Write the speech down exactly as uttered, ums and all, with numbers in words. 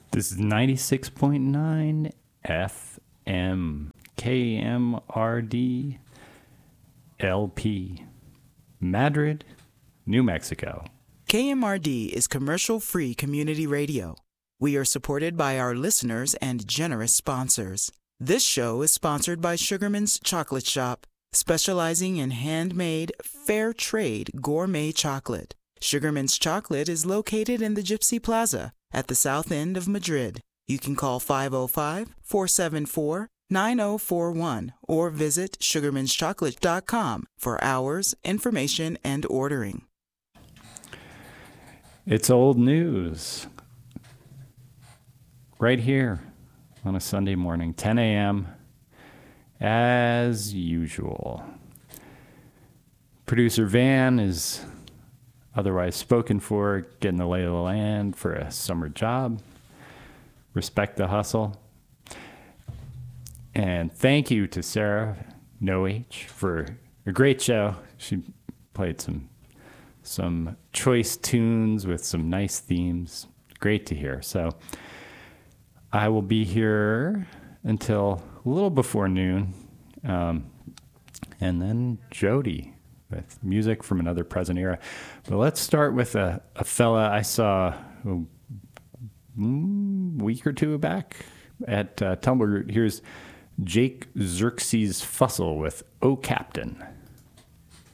This is ninety-six point nine F M, K M R D L P, Madrid, New Mexico. K M R D is commercial-free community radio. We are supported by our listeners and generous sponsors. This show is sponsored by Sugarman's Chocolate Shop, specializing in handmade, fair trade gourmet chocolate. Sugarman's Chocolate is located in the Gypsy Plaza at the south end of Madrid. You can call five oh five, four seven four, nine oh four one or visit sugarmans chocolate dot com for hours, information, and ordering. It's old news. Right here on a Sunday morning, ten a.m., as usual. Producer Van is otherwise spoken for, getting the lay of the land for a summer job. Respect the hustle. And thank you to Sarah No H for a great show. She played some some choice tunes with some nice themes. Great to hear. So I will be here until a little before noon. Um, and then Jody with music from another present era. But let's start with a, a fella I saw a week or two back at uh, Tumblr. Here's Jake Xerxes Fussell with "Oh Captain."